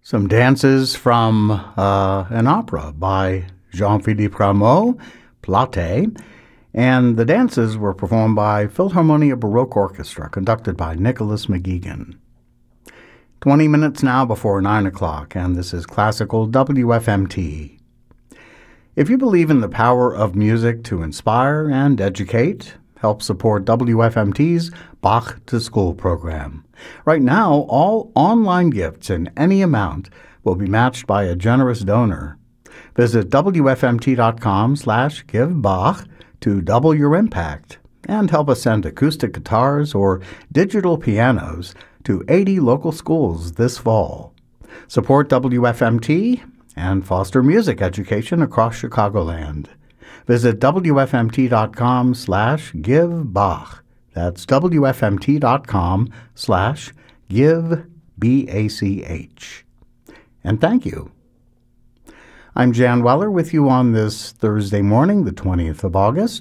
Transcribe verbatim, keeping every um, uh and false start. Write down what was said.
Some dances from uh, an opera by Jean-Philippe Rameau, Plate, and the dances were performed by Philharmonia Baroque Orchestra, conducted by Nicholas McGuigan. twenty minutes now before nine o'clock, and this is Classical W F M T. If you believe in the power of music to inspire and educate, help support W F M T's Bach to School program. Right now, all online gifts in any amount will be matched by a generous donor. Visit W F M T dot com slash give Bach to double your impact and help us send acoustic guitars or digital pianos to eighty local schools this fall. Support W F M T and foster music education across Chicagoland. Visit W F M T dot com slash give Bach. That's W F M T dot com slash give B A C H. And thank you. I'm Jan Weller with you on this Thursday morning, the twentieth of August.